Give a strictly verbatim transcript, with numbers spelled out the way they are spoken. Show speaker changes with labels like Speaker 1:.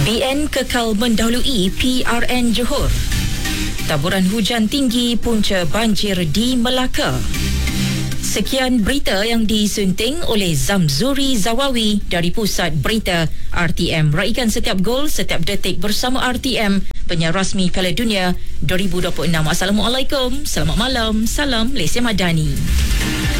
Speaker 1: B N kekal mendahului P R N Johor. Taburan hujan tinggi punca banjir di Melaka. Sekian berita yang disunting oleh Zamzuri Zawawi dari Pusat Berita R T M. Raikan setiap gol, setiap detik bersama R T M, penyiar rasmi Piala Dunia dua ribu dua puluh enam. Assalamualaikum, selamat malam, salam Lesia Madani.